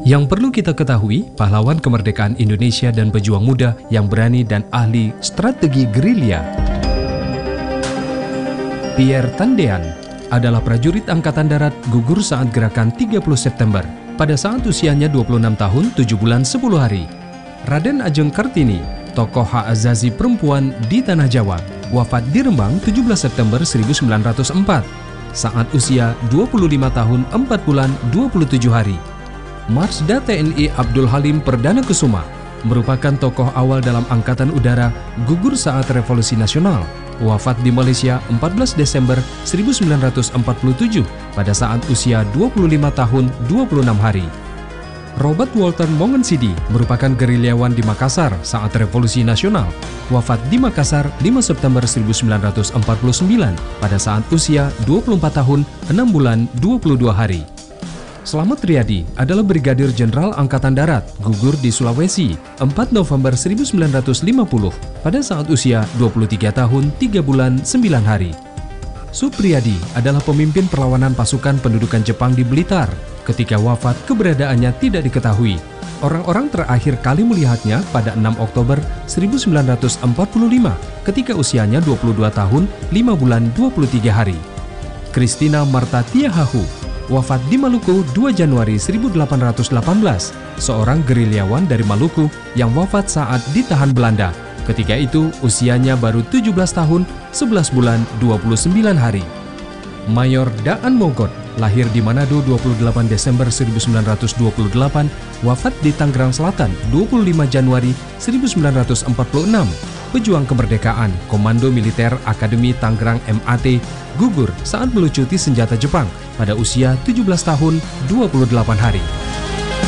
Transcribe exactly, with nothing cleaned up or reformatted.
Yang perlu kita ketahui, pahlawan kemerdekaan Indonesia dan pejuang muda yang berani dan ahli strategi gerilya. Pierre Tandean adalah prajurit Angkatan Darat gugur saat gerakan tiga puluh September pada saat usianya dua puluh enam tahun tujuh bulan sepuluh hari. Raden Ajeng Kartini, tokoh hak asasi perempuan di Tanah Jawa, wafat di Rembang tujuh belas September seribu sembilan ratus empat saat usia dua puluh lima tahun empat bulan dua puluh tujuh hari. Marsda T N I Abdul Halim Perdana Kusuma merupakan tokoh awal dalam Angkatan Udara gugur saat Revolusi Nasional, wafat di Malaysia empat belas Desember seribu sembilan ratus empat puluh tujuh pada saat usia dua puluh lima tahun dua puluh enam hari. Robert Walter Mongensidi merupakan gerilyawan di Makassar saat Revolusi Nasional, wafat di Makassar lima September seribu sembilan ratus empat puluh sembilan pada saat usia dua puluh empat tahun enam bulan dua puluh dua hari. Slamet Riyadi adalah Brigadir Jenderal Angkatan Darat gugur di Sulawesi empat November seribu sembilan ratus lima puluh pada saat usia dua puluh tiga tahun tiga bulan sembilan hari. Supriyadi adalah pemimpin perlawanan pasukan pendudukan Jepang di Blitar. Ketika wafat, keberadaannya tidak diketahui. Orang-orang terakhir kali melihatnya pada enam Oktober seribu sembilan ratus empat puluh lima ketika usianya dua puluh dua tahun lima bulan dua puluh tiga hari. Christina Marta Tiahahu wafat di Maluku dua Januari seribu delapan ratus delapan belas, seorang gerilyawan dari Maluku yang wafat saat ditahan Belanda. Ketika itu usianya baru tujuh belas tahun sebelas bulan dua puluh sembilan hari. Mayor Daan Mogot lahir di Manado dua puluh delapan Desember seribu sembilan ratus dua puluh delapan, wafat di Tangerang Selatan dua puluh lima Januari seribu sembilan ratus empat puluh enam. Pejuang kemerdekaan, Komando Militer Akademi Tangerang M A T, gugur saat melucuti senjata Jepang pada usia tujuh belas tahun dua puluh delapan hari.